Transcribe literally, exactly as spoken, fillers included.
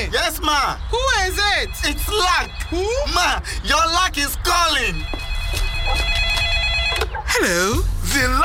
me? Yes, ma. Who is it? It's luck. Who? Ma, your luck is calling.